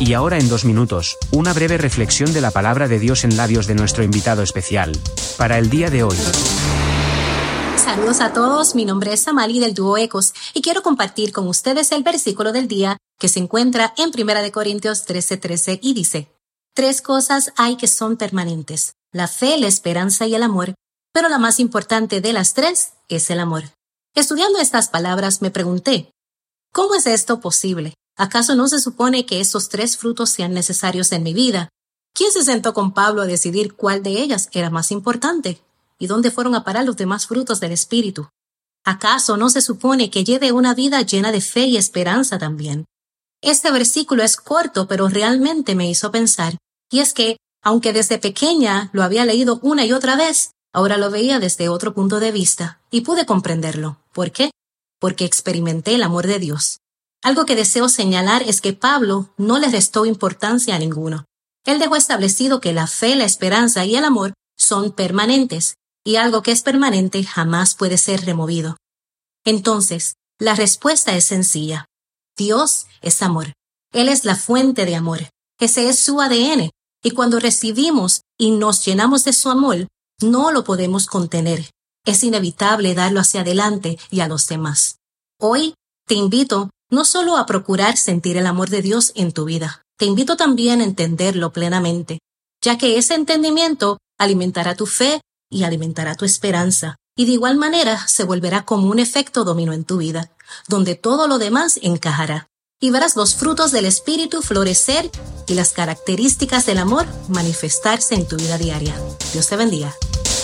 Y ahora en 2 minutos, una breve reflexión de la palabra de Dios en labios de nuestro invitado especial. Para el día de hoy. Saludos a todos, mi nombre es Amali del Dúo Ecos y quiero compartir con ustedes el versículo del día que se encuentra en 1 Corintios 13:13 y dice: 3 cosas hay que son permanentes: la fe, la esperanza y el amor, pero la más importante de las 3 es el amor. Estudiando estas palabras me pregunté, ¿cómo es esto posible? ¿Acaso no se supone que estos 3 frutos sean necesarios en mi vida? ¿Quién se sentó con Pablo a decidir cuál de ellas era más importante? ¿Y dónde fueron a parar los demás frutos del Espíritu? ¿Acaso no se supone que lleve una vida llena de fe y esperanza también? Este versículo es corto, pero realmente me hizo pensar, y es que, aunque desde pequeña lo había leído una y otra vez, ahora lo veía desde otro punto de vista, y pude comprenderlo. ¿Por qué? Porque experimenté el amor de Dios. Algo que deseo señalar es que Pablo no le restó importancia a ninguno. Él dejó establecido que la fe, la esperanza y el amor son permanentes, y algo que es permanente jamás puede ser removido. Entonces, la respuesta es sencilla. Dios es amor. Él es la fuente de amor. Ese es su ADN. Y cuando recibimos y nos llenamos de su amor, no lo podemos contener. Es inevitable darlo hacia adelante y a los demás. Hoy te invito no solo a procurar sentir el amor de Dios en tu vida, te invito también a entenderlo plenamente, ya que ese entendimiento alimentará tu fe y alimentará tu esperanza, y de igual manera se volverá como un efecto dominó en tu vida, donde todo lo demás encajará, y verás los frutos del Espíritu florecer y las características del amor manifestarse en tu vida diaria. Dios te bendiga.